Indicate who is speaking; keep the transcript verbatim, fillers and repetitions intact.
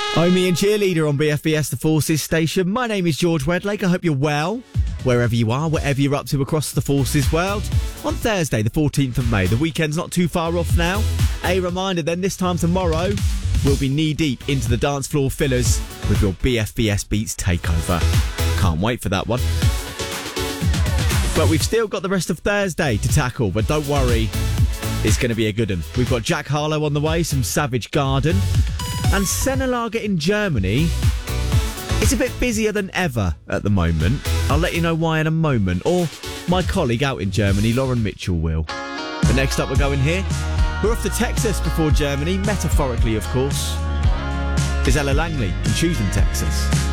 Speaker 1: I'm Ian Cheerleader on B F B S, the Forces station. My name is George Wedlake. I hope you're well, wherever you are, whatever you're up to across the Forces world. On Thursday, the fourteenth of May, the weekend's not too far off now. A reminder then, this time tomorrow, we'll be knee-deep into the dance floor fillers with your B F B S Beats takeover. Can't wait for that one. But we've still got the rest of Thursday to tackle, but don't worry, it's going to be a good one. We've got Jack Harlow on the way, some Savage Garden, and Senelager in Germany. It's a bit busier than ever at the moment. I'll let you know why in a moment, or my colleague out in Germany, Lauren Mitchell, will. But next up, we're going here. We're off to Texas before Germany, metaphorically, of course. Is Ella Langley in Choosing Texas.